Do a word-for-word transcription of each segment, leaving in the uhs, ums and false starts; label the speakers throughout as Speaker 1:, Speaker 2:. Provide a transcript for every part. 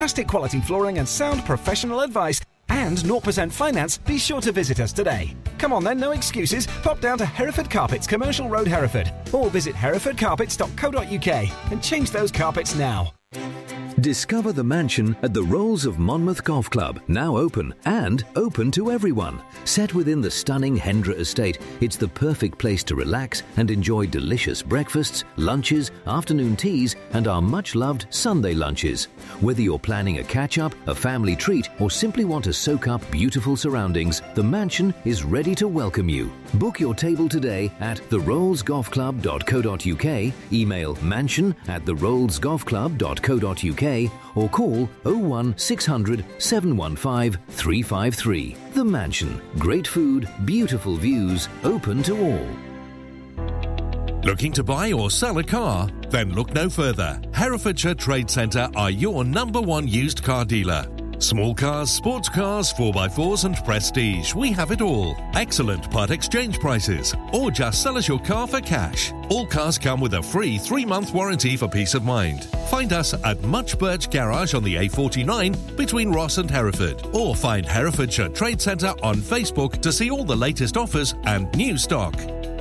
Speaker 1: fantastic quality flooring and sound professional advice and zero percent finance, be sure to visit us today. Come on then, no excuses. Pop down to Hereford Carpets, Commercial Road, Hereford, or visit hereford carpets dot co dot uk and change those carpets now.
Speaker 2: Discover the mansion at the Rolls of Monmouth Golf Club, now open and open to everyone. Set within the stunning Hendra estate, it's the perfect place to relax and enjoy delicious breakfasts, lunches, afternoon teas and our much-loved Sunday lunches. Whether you're planning a catch-up, a family treat or simply want to soak up beautiful surroundings, the mansion is ready to welcome you. Book your table today at the rolls golf club dot co dot uk, email mansion at the rolls golf club dot co dot uk or call oh one six hundred seven one five three five three. The Mansion. Great food, beautiful views, open to all.
Speaker 3: Looking to buy or sell a car? Then look no further. Herefordshire Trade Centre are your number one used car dealer. Small cars, sports cars, four by fours and prestige. We have it all. Excellent part exchange prices. Or just sell us your car for cash. All cars come with a free three-month warranty for peace of mind. Find us at Much Birch Garage on the A forty-nine between Ross and Hereford. Or find Herefordshire Trade Centre on Facebook to see all the latest offers and new stock.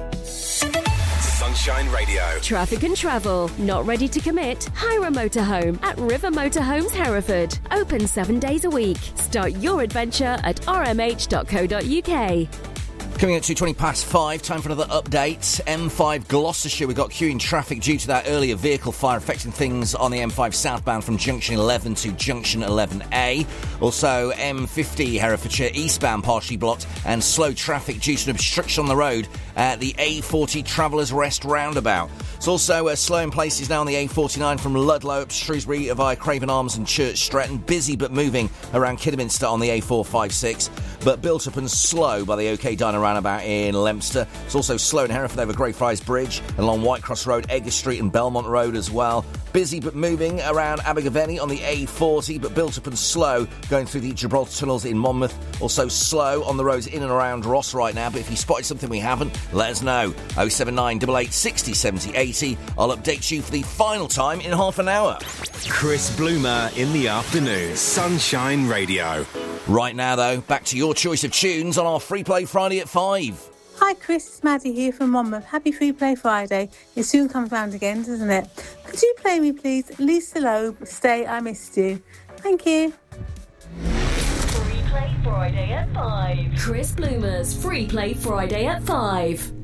Speaker 4: Sunshine Radio.
Speaker 5: Traffic and travel. Not ready to commit? Hire a motorhome at River Motorhomes Hereford. Open seven days a week. Start your adventure at r m h dot co dot u k.
Speaker 6: Coming at two twenty past five, time for another update. M five Gloucestershire, we've got queuing traffic due to that earlier vehicle fire affecting things on the M five southbound from Junction eleven to Junction eleven A. Also, M fifty Herefordshire eastbound partially blocked and slow traffic due to an obstruction on the road at the A forty Travellers Rest roundabout. It's also uh, slow in places now on the A forty-nine from Ludlow up to Shrewsbury via Craven Arms and Church Stretton. Busy but moving around Kidderminster on the A four fifty-six, but built up and slow by the OK Diner roundabout in Leominster. It's also slow in Hereford over Greyfriars Bridge and along Whitecross Road, Edgar Street and Belmont Road as well. Busy but moving around Abergavenny on the A forty, but built up and slow going through the Gibraltar tunnels in Monmouth. Also slow on the roads in and around Ross right now, but if you spotted something we haven't, let us know. oh seven nine eight eight six oh seventy eighty. I'll update you for the final time in half an hour.
Speaker 4: Chris Bloomer in the afternoon. Sunshine Radio.
Speaker 6: Right now, though, back to your choice of tunes on our Free Play Friday at five.
Speaker 7: Hi Chris, it's Maddie here from Monmouth. Happy Free Play Friday. It soon comes round again, doesn't it? Could you play me please Lisa Loeb, Stay I Missed You? Thank you.
Speaker 5: Free Play Friday at five. Chris Bloomer's Free Play Friday at five.